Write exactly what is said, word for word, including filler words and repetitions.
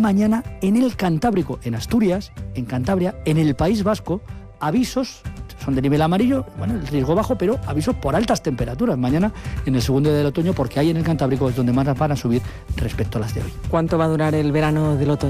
mañana en el Cantábrico, en Asturias, en Cantabria, en el País Vasco, avisos, son de nivel amarillo, bueno, el riesgo bajo, pero avisos por altas temperaturas mañana en el segundo día del otoño, porque ahí en el Cantábrico es donde más van a subir respecto a las de hoy. ¿Cuánto va a durar el verano del otoño?